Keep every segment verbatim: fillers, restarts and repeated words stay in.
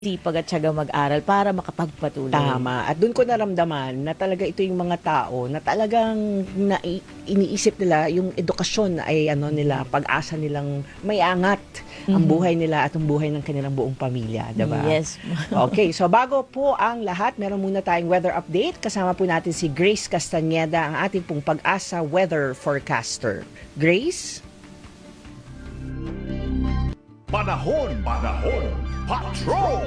sipag at tiyaga mag-aral para makapagpatuloy. Tama. At doon ko naramdaman na talaga ito yung mga tao na talagang na, iniisip nila yung edukasyon ay ano nila, pag-asa nilang may angat ang Mhm. buhay nila at ang buhay ng kanilang buong pamilya, diba? Yes. Okay, so bago po ang lahat, meron muna tayong weather update. Kasama po natin si Grace Castañeda, ang ating pong pag-asa weather forecaster. Grace? Panahon, panahon, patrol!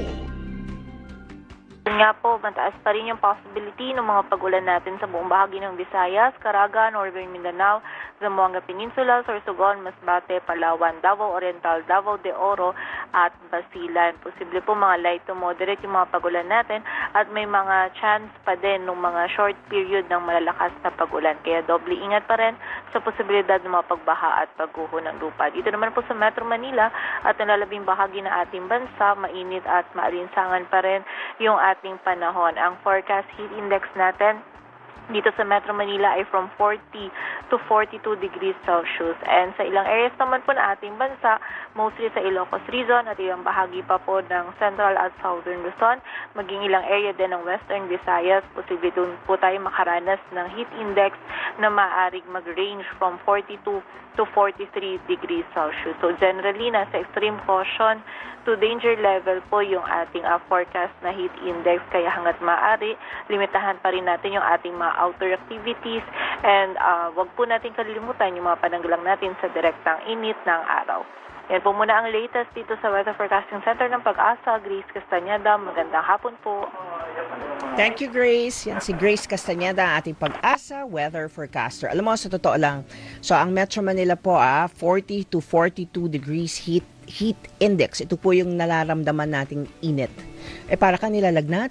Yun nga po, mataas pa rin yung possibility ng mga pag-ulan natin sa buong bahagi ng Visayas, Caraga, Northern Mindanao, Zamboanga Peninsula, Sorsogon, Masbate, Palawan, Davao Oriental, Davao de Oro, at Basilan. Posible po mga light to moderate yung mga pag-ulan natin at may mga chance pa din ng mga short period ng malalakas na pag-ulan. Kaya doble ingat pa rin sa posibilidad ng mga pagbaha at pagguho ng lupa. Dito naman po sa Metro Manila at nalalabing bahagi ng ating bansa, mainit at maalinsangan pa rin yung ating panahon. Ang forecast heat index natin dito sa Metro Manila ay from forty to forty-two degrees Celsius. And sa ilang areas naman po na ating bansa, mostly sa Ilocos Region at ilang bahagi pa po ng Central at Southern Luzon, maging ilang area din ng Western Visayas, posible doon po tayo makaranas ng heat index na maaaring mag-range from forty-two to forty-three degrees Celsius. So generally, nasa extreme caution to danger level po yung ating uh, forecast na heat index. Kaya hanggat maaari, limitahan pa rin natin yung ating mga outdoor activities and uh, wag po natin kalilimutan yung mga pananggalang natin sa direktang init ng araw. Yan po muna ang latest dito sa Weather Forecasting Center ng Pag-asa. Grace Castañeda, magandang hapon po. Thank you, Grace. Yan si Grace Castañeda, ating pag-asa weather forecaster. Alam mo, sa totoo lang, so ang Metro Manila po, ah, forty to forty-two degrees heat heat index. Ito po yung nararamdaman nating init. Eh, para ka nilalagnat?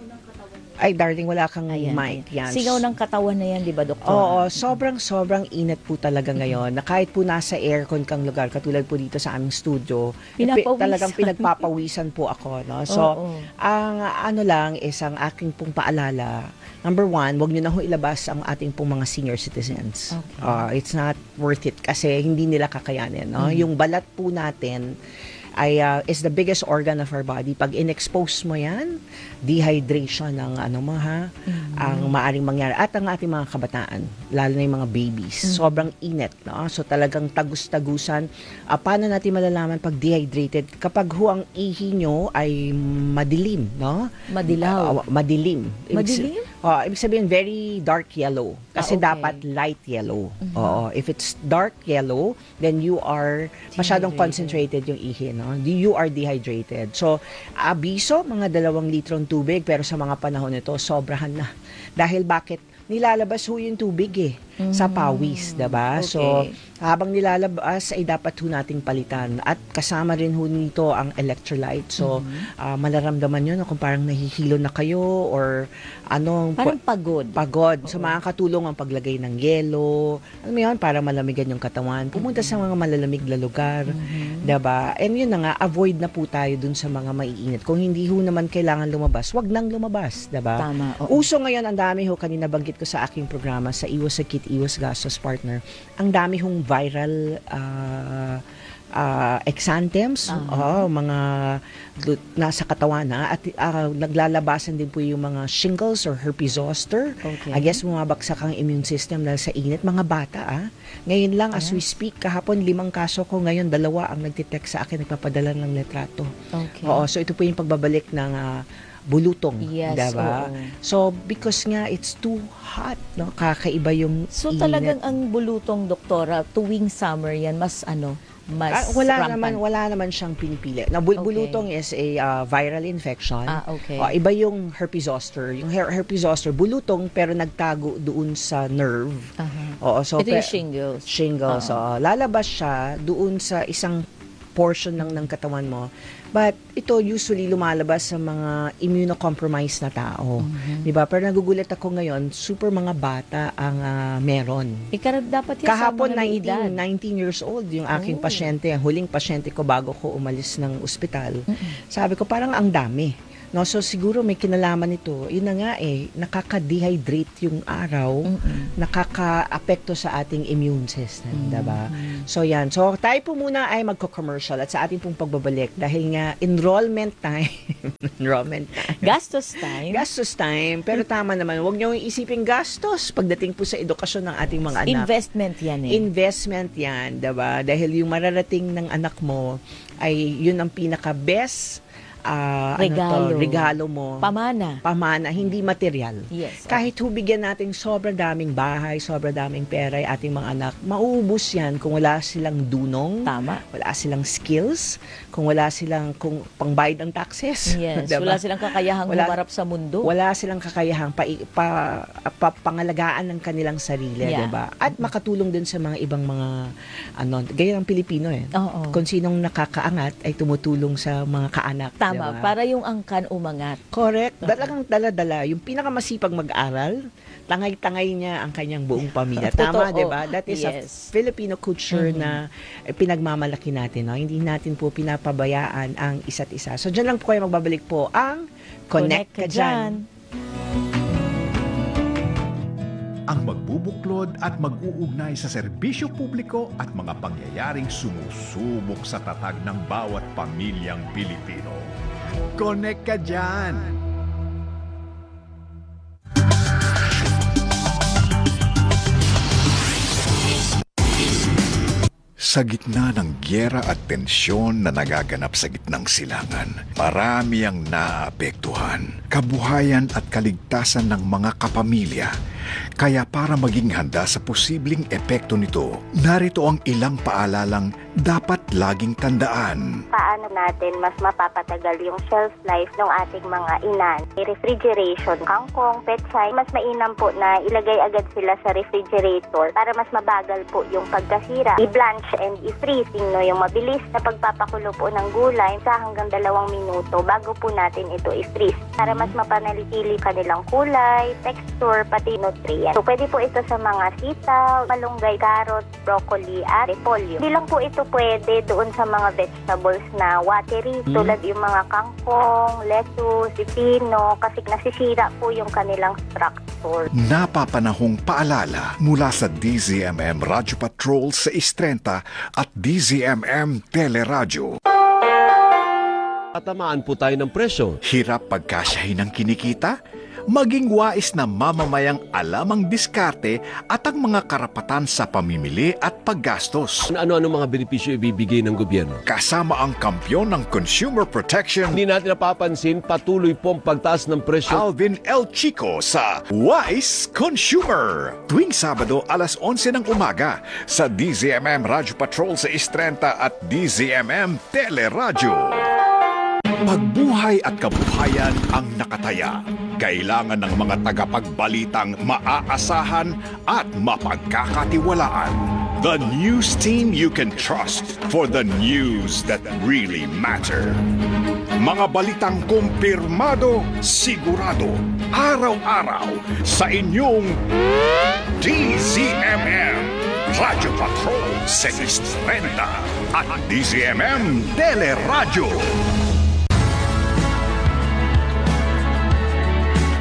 Ay, darling, wala kang Ayan, mic. Yan. Sigaw ng katawan na yan, di ba, Doktor? Oo, sobrang-sobrang init po talaga ngayon. Na kahit po nasa aircon kang lugar, katulad po dito sa aming studio, eh, pi- Pinapawisan. talagang pinagpapawisan po ako. No? So, Oo. ang ano lang is ang aking pong paalala, number one, wag nyo na ho ilabas ang ating pong mga senior citizens. Okay. Uh, it's not worth it kasi hindi nila kakayanin. No? Mm. Yung balat po natin, ay uh, is the biggest organ of our body. Pag in-expose mo yan, dehydration ng ano mo ha, Mm-hmm. ang maaring mangyari. At ang ating mga kabataan, lalo na yung mga babies, Mm-hmm. sobrang init. No? So talagang tagus-tagusan. Uh, paano natin malalaman pag dehydrated? Kapag ho ang ihi nyo ay madilim, no? Madilaw. Uh, madilim. Ibig sa- Madilim? Oh, ibig sabihin very dark yellow. Kasi Ah, okay. dapat light yellow. Oo. If it's dark yellow, then you are masyadong Dehydrated. concentrated yung ihi, no? You are dehydrated. So, abiso, mga dalawang litrong tubig, pero sa mga panahon nito, sobrahan na. Dahil bakit? Nilalabas ho yung tubig eh, sa pawis, diba? Okay. So, habang nilalabas ay dapat ho nating palitan. At kasama rin ho nito ang electrolyte. So, ah, malaramdaman nyo na kung parang nahihilo na kayo or anong Parang pagod. pagod. So, makakatulong ang paglagay ng yelo. Alam mo yun, para malamigan yung katawan. Pumunta sa mga malalamig na lugar. Diba? And yun na nga, avoid na po tayo dun sa mga maiinit. Kung hindi ho naman kailangan lumabas, wag nang lumabas. Diba? Tama. Oo. Uso ngayon, ang dami ho, kanina banggit ko sa aking programa, sa Iwas Sakit, Iwas Gastos Partner, ang dami hong viral uh, uh, exanthems, Ah. oh, mga lu- nasa katawan na, at uh, naglalabasan din po yung mga shingles or herpes zoster. Okay. I guess bumabagsak ang immune system dahil sa init. Mga bata, ah. Ngayon lang, as we speak, kahapon limang kaso ko, ngayon dalawa ang nagtitext sa akin, nagpapadala ng letrato. Okay. Oo, so ito po yung pagbabalik ng ah, bulutong, Yes, diba? oo. So, because nga, it's too hot, no? Kakaiba yung So init. talagang ang bulutong, Doktora, tuwing summer yan, mas ano, mas Ah, wala rampant. naman wala naman siyang pinipili. Na bul- Okay. bulutong is a ah, viral infection. Ah, okay. Ah, iba yung herpes zoster. Yung her- herpes zoster bulutong pero nagtago doon sa nerve. Aha. Oo, so Ito yung pe- shingles. shingles. Oo. Oo. Lalabas siya doon sa isang portion lang ng katawan mo. But ito usually lumalabas sa mga immunocompromised na tao. Mm-hmm. 'Di ba? Pero nagugulat ako ngayon, super mga bata ang ah, meron. Ika, dapat yan Kahapon sa mga may edad. nineteen, nineteen years old yung aking Oh. pasyente, ang huling pasyente ko bago ko umalis ng ospital. Sabi ko parang ang dami. No, so siguro may kinalaman ito. Yun na nga eh, nakaka-dehydrate yung araw, Mm-mm. nakaka-apekto sa ating immune system, Mm. diba? So yan. So tayo po muna ay magko-commercial at sa ating pong pagbabalik dahil nga enrollment time. enrollment time. Gastos time. Gastos time. Pero tama naman, huwag niyo isipin gastos pagdating po sa edukasyon ng ating mga anak. Investment yan eh. Investment yan, diba? Dahil yung mararating ng anak mo ay yun ang pinaka-best ah, Regalo. ano to, regalo mo. Pamana. Pamana, hindi material. Yes. Kahit hubigyan natin sobrang daming bahay, sobrang daming pera yung ating mga anak, mauubos yan kung wala silang dunong, Tama. wala silang skills, kung wala silang kung pangbayad ng taxes. Yes. Diba? Wala silang kakayahang Wala- humarap sa mundo. Wala silang kakayahang pa, pa, pa, pangalagaan ng kanilang sarili, Yeah. 'di ba? At makatulong din sa mga ibang mga ano, gaya ng Pilipino eh. Oo. Kung sinong nakakaangat ay tumutulong sa mga kaanak, Tama. 'di ba? Para yung angkan umangat. Correct. Talagang dala-dala. Yung pinakamasipag mag-aral, tangay-tangay niya ang kanyang buong pamilya. Tama, Totoo. 'di ba? That is a Yes. Filipino culture Mhm. na eh, pinagmamalaki natin, no? Hindi natin po pinapabayaan ang isa't isa. So diyan lang po kayo magbabalik po ang Connect, Ka Dyan. Ang magbubuklod at mag-uugnay sa serbisyo publiko at mga pangyayaring sumusubok sa tatag ng bawat pamilyang Pilipino. Connect ka dyan! Sa gitna ng gyera at tensyon na nagaganap sa gitnang silangan, marami ang naapektuhan, kabuhayan at kaligtasan ng mga kapamilya. Kaya para maging handa sa posibleng epekto nito, narito ang ilang paalalang dapat laging tandaan. Paano natin mas mapapatagal yung shelf life ng ating mga inan? Refrigeration, kangkong, pechay, mas mainam po na ilagay agad sila sa refrigerator para mas mabagal po yung pagkasira. I-blanch and i-freezing, no, yung mabilis na pagpapakulo po ng gulay sa hanggang dalawang minuto bago po natin ito i-freeze para mas mapanalitili kanilang kulay, texture, pati nutrient. So, pwede po ito sa mga sitaw, malunggay, carrot, broccoli, at repolyo. Hindi lang po ito pwede doon sa mga vegetables na watery, Mm. tulad yung mga kangkong, lettuce, pipino, kasi nasisira po yung kanilang structure. Napapanahong paalala mula sa D Z M M Radyo Patrol sa Istrenta at D Z M M Teleradyo. Tatamaan po tayo ng presyo. Hirap pagkasyahin ng kinikita? Maging wais na mamamayang alam ang diskarte at ang mga karapatan sa pamimili at paggastos. Ano-ano mga benepisyo ibibigay ng gobyerno? Kasama ang kampyon ng Consumer Protection, Hindi natin napapansin, patuloy pong pagtaas ng presyo. Alvin L. Chico sa Wise Consumer. Tuwing Sabado alas onse ng umaga sa D Z M M Radyo Patrol sa Istrenta at D Z M M Teleradyo. Pagbuhay at kabuhayan ang nakataya. Kailangan ng mga tagapagbalitang maaasahan at mapagkakatiwalaan. The news team you can trust for the news that really matter. Mga balitang kumpirmado, sigurado, araw-araw sa inyong D Z M M Radyo Patrol sa Istrenta at D Z M M Teleradyo.